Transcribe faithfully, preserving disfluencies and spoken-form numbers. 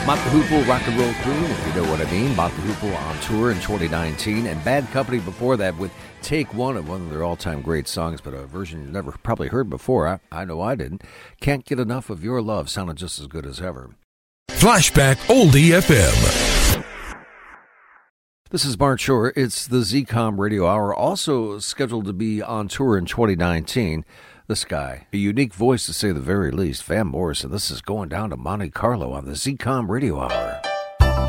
Mott the Hoople, Rock and Roll Queen, if you know what I mean. Mott the Hoople on tour in twenty nineteen, and Bad Company before that with Take One of one of their all-time great songs, but a version you've never probably heard before. I, I know I didn't. Can't Get Enough of Your Love sounded just as good as ever. Flashback Oldie F M. This is Bart Shore. It's the Z COM Radio Hour, also scheduled to be on tour in twenty nineteen. This guy, a unique voice to say the very least, Van Morrison. This is Going Down to Monte Carlo on the Z COM Radio Hour.